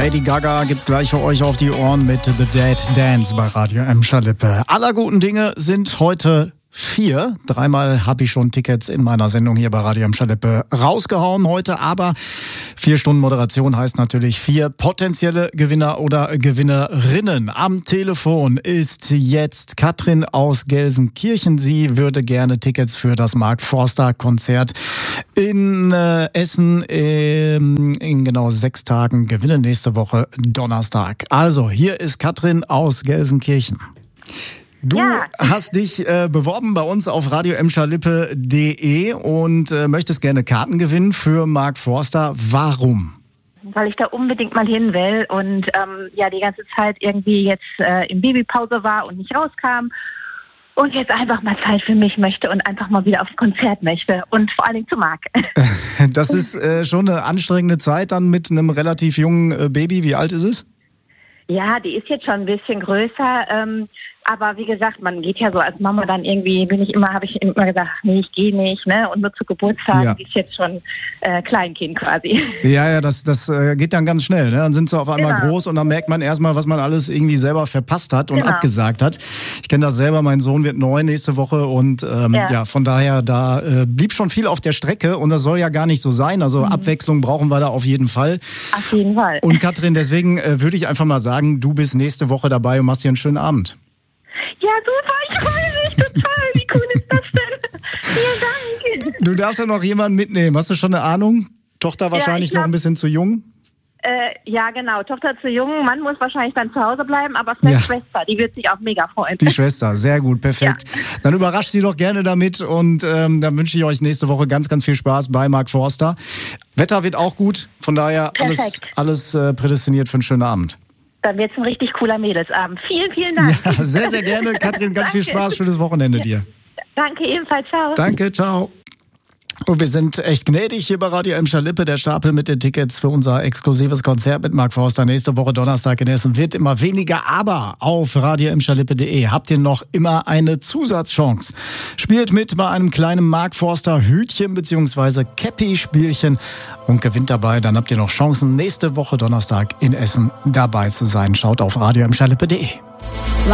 Lady Gaga gibt's gleich für euch auf die Ohren mit The Dead Dance bei Radio Emscher-Lippe. Aller guten Dinge sind heute 4. Dreimal habe ich schon Tickets in meiner Sendung hier bei Radio Emscher-Lippe rausgehauen heute, aber 4 Stunden Moderation heißt natürlich 4 potenzielle Gewinner oder Gewinnerinnen. Am Telefon ist jetzt Katrin aus Gelsenkirchen. Sie würde gerne Tickets für das Mark Forster Konzert in Essen in genau 6 Tagen gewinnen, nächste Woche Donnerstag. Also, hier ist Katrin aus Gelsenkirchen. Du hast dich beworben bei uns auf radioemscherlippe.de und möchtest gerne Karten gewinnen für Mark Forster. Warum? Weil ich da unbedingt mal hin will und die ganze Zeit irgendwie jetzt in Babypause war und nicht rauskam und jetzt einfach mal Zeit für mich möchte und einfach mal wieder aufs Konzert möchte und vor allen Dingen zu Mark. Das ist schon eine anstrengende Zeit dann mit einem relativ jungen Baby. Wie alt ist es? Ja, die ist jetzt schon ein bisschen größer. Aber wie gesagt, man geht ja so als Mama dann irgendwie, habe ich immer gesagt, nee, ich gehe nicht, ne? Und nur zu Geburtstagen, die ist jetzt schon Kleinkind quasi. Ja, das geht dann ganz schnell, ne? Dann sind sie auf einmal groß und dann merkt man erstmal, was man alles irgendwie selber verpasst hat und abgesagt hat. Ich kenne das selber, mein Sohn wird 9 nächste Woche und von daher, da blieb schon viel auf der Strecke und das soll ja gar nicht so sein. Also Abwechslung brauchen wir da auf jeden Fall. Auf jeden Fall. Und Katrin, deswegen würde ich einfach mal sagen, du bist nächste Woche dabei und machst dir einen schönen Abend. Ja, super, ich freue mich total. Wie cool ist das denn? Vielen Dank. Du darfst ja noch jemanden mitnehmen. Hast du schon eine Ahnung? Tochter wahrscheinlich noch ein bisschen zu jung? Ja, genau. Tochter zu jung. Mann muss wahrscheinlich dann zu Hause bleiben, aber vielleicht Schwester, die wird sich auch mega freuen. Die Schwester, sehr gut, perfekt. Ja. Dann überrascht sie doch gerne damit und dann wünsche ich euch nächste Woche ganz, ganz viel Spaß bei Mark Forster. Wetter wird auch gut, von daher alles prädestiniert für einen schönen Abend. Dann wird es ein richtig cooler Mädelsabend. Vielen, vielen Dank. Ja, sehr, sehr gerne. Katrin, ganz viel Spaß. Schönes Wochenende dir. Danke, ebenfalls. Ciao. Danke, ciao. Und wir sind echt gnädig hier bei Radio Emscher-Lippe. Der Stapel mit den Tickets für unser exklusives Konzert mit Mark Forster nächste Woche Donnerstag in Essen wird immer weniger. Aber auf radioemscherlippe.de habt ihr noch immer eine Zusatzchance. Spielt mit bei einem kleinen Mark Forster Hütchen bzw. Käppi-Spielchen und gewinnt dabei. Dann habt ihr noch Chancen, nächste Woche Donnerstag in Essen dabei zu sein. Schaut auf radioemscherlippe.de.